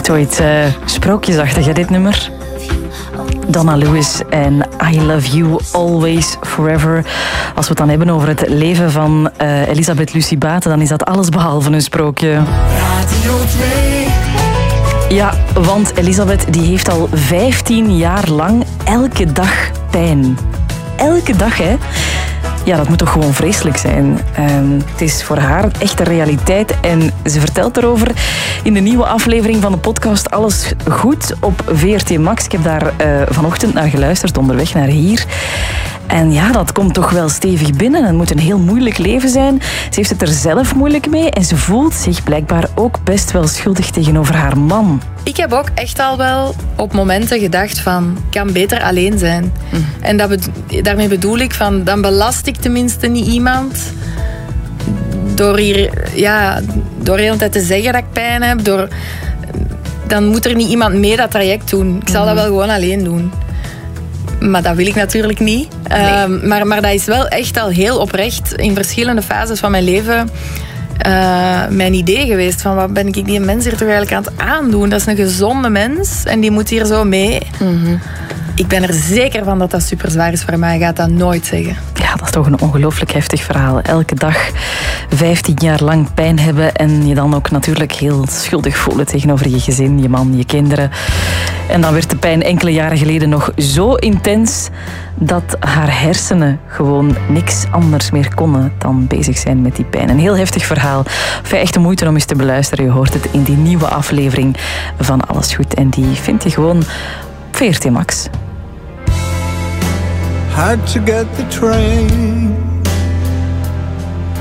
werd ooit sprookjesachtig, hè, dit nummer. Donna Lewis en I Love You Always Forever. Als we het dan hebben over het leven van Elisabeth Lucie Baten, dan is dat alles behalve een sprookje. Radio 2. Ja, want Elisabeth die heeft al 15 jaar lang elke dag pijn. Elke dag, hè? Ja, dat moet toch gewoon vreselijk zijn. Het is voor haar echt een realiteit en ze vertelt erover in de nieuwe aflevering van de podcast Alles Goed op VRT Max. Ik heb daar vanochtend naar geluisterd, onderweg naar hier. En ja, dat komt toch wel stevig binnen. Het moet een heel moeilijk leven zijn. Ze heeft het er zelf moeilijk mee en ze voelt zich blijkbaar ook best wel schuldig tegenover haar man. Ik heb ook echt al wel op momenten gedacht van, ik kan beter alleen zijn. En daarmee bedoel ik van, dan belast ik tenminste niet iemand door hier, door de hele tijd te zeggen dat ik pijn heb. Dan moet er niet iemand mee dat traject doen. Ik zal dat wel gewoon alleen doen. Maar dat wil ik natuurlijk niet. Nee. Maar dat is wel echt al heel oprecht in verschillende fases van mijn leven mijn idee geweest. Van wat ben ik die mens hier toch eigenlijk aan het aandoen? Dat is een gezonde mens en die moet hier zo mee. Ik ben er zeker van dat dat super zwaar is voor mij. Hij gaat dat nooit zeggen. Ja, dat is toch een ongelooflijk heftig verhaal. Elke dag 15 jaar lang pijn hebben en je dan ook natuurlijk heel schuldig voelen tegenover je gezin, je man, je kinderen. En dan werd de pijn enkele jaren geleden nog zo intens dat haar hersenen gewoon niks anders meer konden dan bezig zijn met die pijn. Een heel heftig verhaal. Echt de moeite om eens te beluisteren. Je hoort het in die nieuwe aflevering van Alles Goed. En die vind je gewoon op VRT Max. Had to get the train